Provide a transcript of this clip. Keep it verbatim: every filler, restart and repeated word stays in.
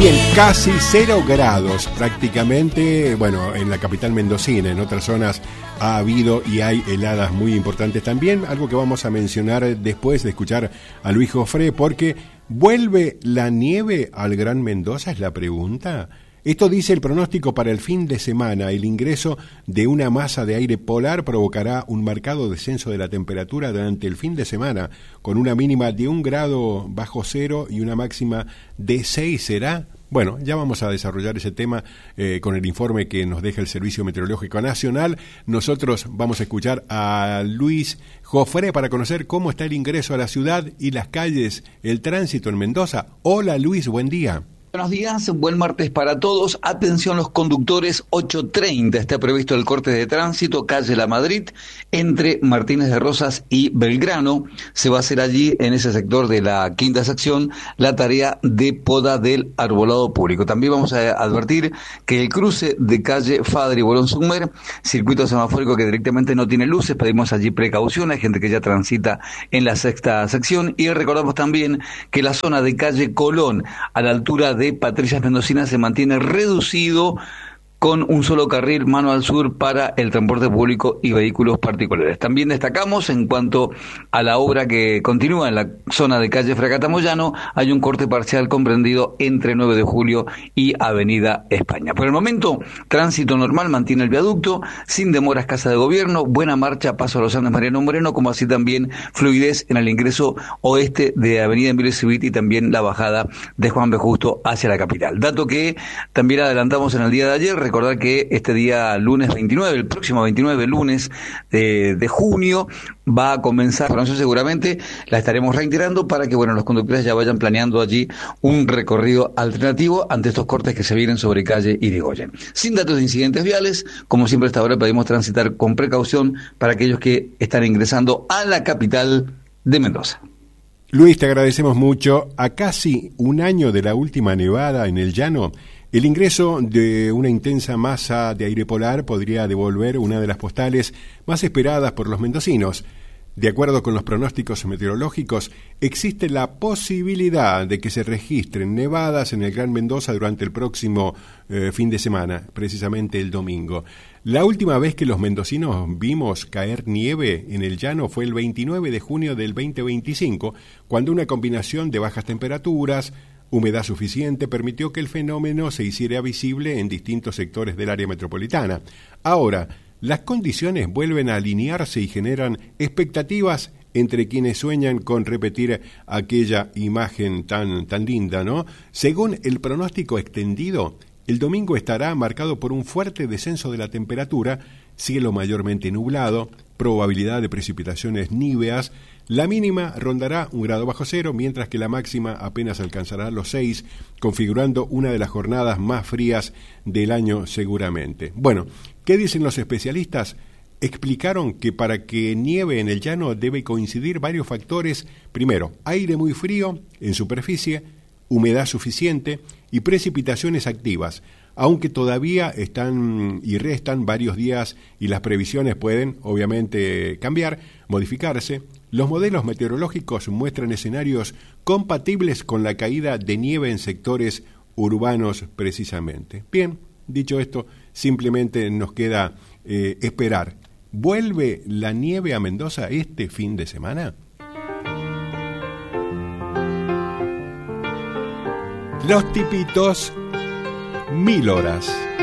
Bien, casi cero grados prácticamente, bueno, en la capital mendocina, en otras zonas ha habido y hay heladas muy importantes también, algo que vamos a mencionar después de escuchar a Luis Jofré, porque ¿vuelve la nieve al Gran Mendoza? Es la pregunta. Esto dice el pronóstico para el fin de semana. El ingreso de una masa de aire polar provocará un marcado descenso de la temperatura durante el fin de semana, con una mínima de un grado bajo cero y una máxima de seis. ¿Será? Bueno, ya vamos a desarrollar ese tema eh, con el informe que nos deja el Servicio Meteorológico Nacional. Nosotros vamos a escuchar a Luis Jofré para conocer cómo está el ingreso a la ciudad y las calles, el tránsito en Mendoza. Hola Luis, buen día. Buenos días, buen martes para todos. Atención los conductores, ocho treinta está previsto el corte de tránsito, calle La Madrid, entre Martínez de Rosas y Belgrano. Se va a hacer allí, en ese sector de la quinta sección, la tarea de poda del arbolado público. También vamos a advertir que el cruce de calle Fadri y Bolón Sumer, circuito semafórico que directamente no tiene luces, pedimos allí precaución, hay gente que ya transita en la sexta sección, y recordamos también que la zona de calle Colón, a la altura de de Patricias Mendocinas, se mantiene reducido con un solo carril mano al sur para el transporte público y vehículos particulares. También destacamos, en cuanto a la obra que continúa en la zona de calle Fracatamoyano, hay un corte parcial comprendido entre nueve de julio y Avenida España. Por el momento, tránsito normal mantiene el viaducto, sin demoras Casa de Gobierno, buena marcha Paso a los Andes Mariano Moreno, como así también fluidez en el ingreso oeste de Avenida Emilio Civit y también la bajada de Juan B. Justo hacia la capital. Dato que también adelantamos en el día de ayer. Recordar que este día lunes veintinueve, el próximo veintinueve lunes de, de junio, va a comenzar, no sé, seguramente la estaremos reiterando para que bueno los conductores ya vayan planeando allí un recorrido alternativo ante estos cortes que se vienen sobre calle Irigoyen. Sin datos de incidentes viales, como siempre a esta hora pedimos transitar con precaución para aquellos que están ingresando a la capital de Mendoza. Luis, te agradecemos mucho. A casi un año de la última nevada en el llano, el ingreso de una intensa masa de aire polar podría devolver una de las postales más esperadas por los mendocinos. De acuerdo con los pronósticos meteorológicos, existe la posibilidad de que se registren nevadas en el Gran Mendoza durante el próximo eh, fin de semana, precisamente el domingo. La última vez que los mendocinos vimos caer nieve en el llano fue el veintinueve de junio del veinte veinticinco, cuando una combinación de bajas temperaturas, humedad suficiente permitió que el fenómeno se hiciera visible en distintos sectores del área metropolitana. Ahora, las condiciones vuelven a alinearse y generan expectativas entre quienes sueñan con repetir aquella imagen tan, tan linda, ¿no? Según el pronóstico extendido, el domingo estará marcado por un fuerte descenso de la temperatura, cielo mayormente nublado, probabilidad de precipitaciones níveas. La mínima rondará un grado bajo cero, mientras que la máxima apenas alcanzará los seis, configurando una de las jornadas más frías del año seguramente. Bueno, ¿qué dicen los especialistas? Explicaron que para que nieve en el llano debe coincidir varios factores. Primero, aire muy frío en superficie, humedad suficiente y precipitaciones activas, aunque todavía están y restan varios días y las previsiones pueden, obviamente, cambiar, modificarse. Los modelos meteorológicos muestran escenarios compatibles con la caída de nieve en sectores urbanos precisamente. Bien, dicho esto, simplemente nos queda eh, esperar. ¿Vuelve la nieve a Mendoza este fin de semana? Los tipitos, mil horas.